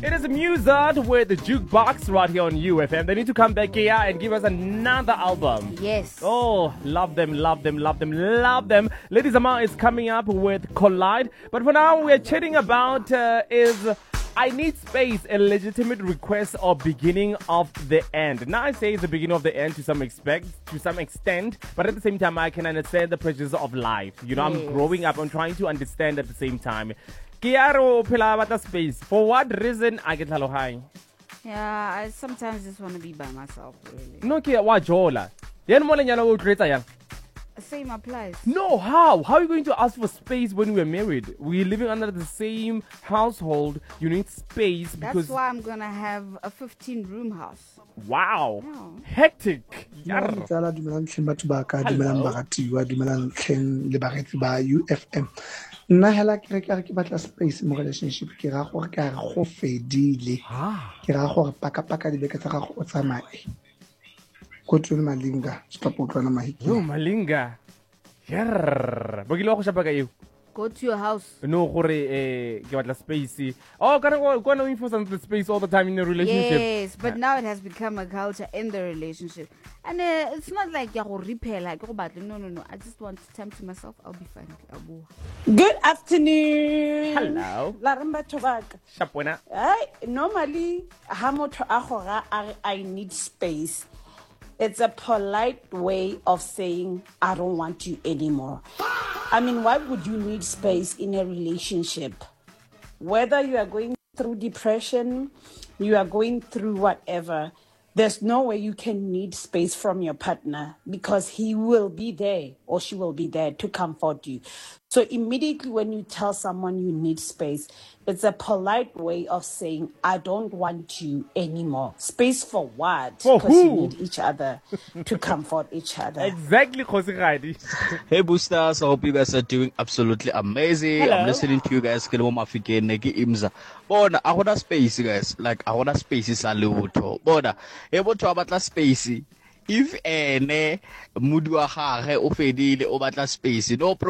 It is Muzard with the Jukebox right here on UFM. They need to come back here and give us another album. Yes. Oh, love them, love them, love them, love them. Lady Zama is coming up with Collide. But for now, we're chatting about is I Need Space a legitimate request or beginning of the end? Now I say it's the beginning of the end to some extent, but at the same time I can understand the pressures of life. You know, I'm growing up, I'm trying to understand at the same time. Kiaro phela batla space. For what reason I get high? Yeah, I sometimes just want to be by myself, really. No ke wa jola. Yen mo lenyana go create yang. Same applies. No, how? How are you going to ask for space when we're married? We're living under the same household. You need space because... That's why I'm going to have a 15-room house. Wow. No. Hectic. Dumelang batho ba ka, dumelang baratiwa, dumelang tlheng le baretsi ba UFM. Nna hela ke re ke batla space mo relationship ke ra gore ka re go fedile. Ke ra gore paka dibeke tsa gago o tsamae. Go tswela Malinga, stop utlwana mahiki. Yo, Malinga. Yerr. Bogile go shapa ka eo. Go to your house. No, gore ke batla space. Oh, ka re go no info on the space all the time in a relationship. Yes, but now it has become a culture in the relationship. And it's not like ya go repair like go battle. No. I just want time to myself. I'll be fine. Good afternoon. Hello. La remba tobaka. Shapwena. Normally, ha motho a gora I need space. It's a polite way of saying I don't want you anymore. I mean, why would you need space in a relationship? Whether you are going through depression, you are going through whatever, there's no way you can need space from your partner because he will be there or she will be there to comfort you. So immediately when you tell someone you need space, it's a polite way of saying, I don't want you anymore. Space for what? For Because you who? need each other to comfort each other. Exactly, Khosi. Hey boosters, I hope you guys are doing absolutely amazing. Hello. I'm listening to you guys. Ke le mo Mafikeng ne ke imza. Bona a gona space guys. Like a gona space sa lotho. Bona e botho ba batla space. If ene modu wa gagwe o fedile o batla space no